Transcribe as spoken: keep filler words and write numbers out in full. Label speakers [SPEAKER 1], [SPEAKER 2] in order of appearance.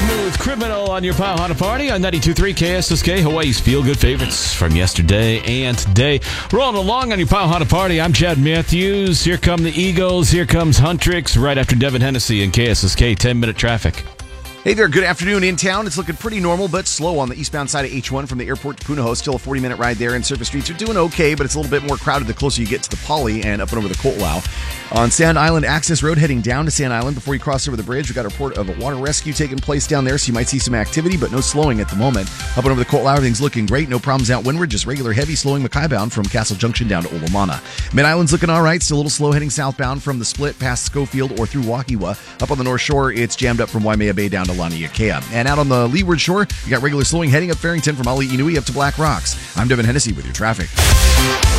[SPEAKER 1] Smooth Criminal on your Powhatan Party on ninety-two point three K S S K, Hawaii's feel-good favorites from yesterday and today. Rolling along on your Powhatan Party, I'm Chad Matthews. Here come the Eagles. Here comes Huntrix right after Devin Hennessy and K S S K ten-minute traffic.
[SPEAKER 2] Hey there, good afternoon in town. It's looking pretty normal, but slow on the eastbound side of H one from the airport to Punahou. Still a forty-minute ride there, and surface streets are doing okay, but it's a little bit more crowded the closer you get to the Poly and up and over the Koltlau. On Sand Island Access Road, heading down to Sand Island before you cross over the bridge, we got a report of a water rescue taking place down there, so you might see some activity, but no slowing at the moment. Up and over the Koltlau, everything's looking great. No problems out windward, just regular heavy slowing Mackay bound from Castle Junction down to Olomana. Mid-Island's looking all right, still a little slow heading southbound from the split past Schofield or through Wahiwa. Up on the North Shore, it's jammed up from Waimea Bay down to Laniakea. And out on the leeward shore, you got regular slowing heading up Farrington from Ali Inui up to Black Rocks. I'm Devin Hennessy with your traffic.